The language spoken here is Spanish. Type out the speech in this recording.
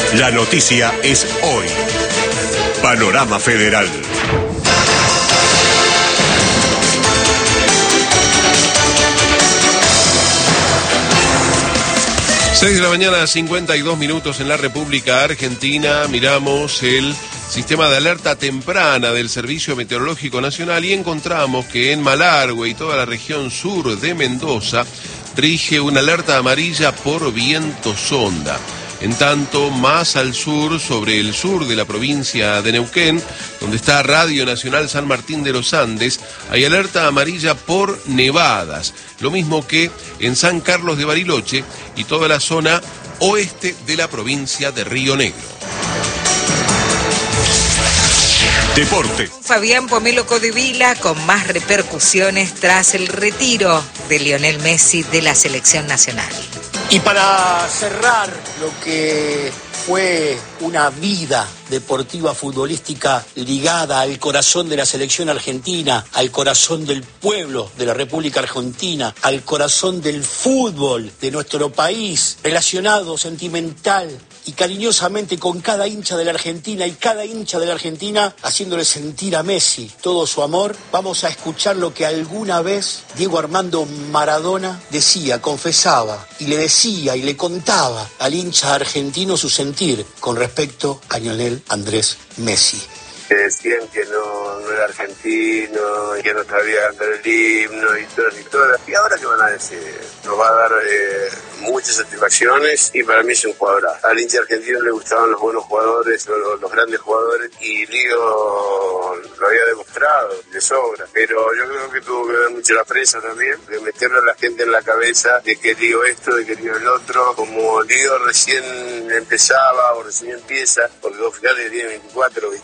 La noticia es hoy. Panorama Federal. Seis de la mañana, 52 minutos en la República Argentina. Miramos el sistema de alerta temprana del Servicio Meteorológico Nacional y encontramos que en Malargüe y toda la región sur de Mendoza rige una alerta amarilla por viento sonda. En tanto, más al sur, sobre el sur de la provincia de Neuquén, donde está Radio Nacional San Martín de los Andes, hay alerta amarilla por nevadas. Lo mismo que en San Carlos de Bariloche y toda la zona oeste de la provincia de Río Negro. Deporte. Fabián Pomelo Codevila con más repercusiones tras el retiro de Lionel Messi de la selección nacional. Y para cerrar lo que fue una vida deportiva futbolística ligada al corazón de la selección argentina, al corazón del pueblo de la República Argentina, al corazón del fútbol de nuestro país, relacionado sentimental y cariñosamente con cada hincha de la Argentina y cada hincha de la Argentina haciéndole sentir a Messi todo su amor, vamos a escuchar lo que alguna vez Diego Armando Maradona decía, confesaba y le decía y le contaba al hincha argentino su sentir con respecto a Lionel Andrés Messi. Decían que no era argentino, que no sabía cantar el himno y todas. ¿Y ahora qué van a decir? Nos va a dar muchas satisfacciones y para mí es un jugador. Al hincha argentino le gustaban los buenos jugadores, los grandes jugadores y Lío lo había demostrado de sobra. Pero yo creo que tuvo que ver mucho la prensa también, de meterle a la gente en la cabeza de que Lío esto, de que Lío el otro. Como Lío recién empezaba o recién empieza, porque vos fijate que tiene 24,